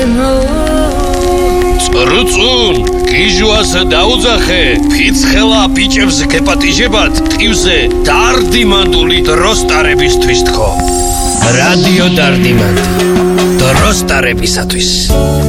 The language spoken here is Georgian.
წრუწუნ გიჟვას დაუძახე ფიცხელა ბიჭებს გეპატიჟებათ ტივზე დარდიმანდული დროსტარებისთვის თქო რადიო დარდიმანდი დროსტარებისათვის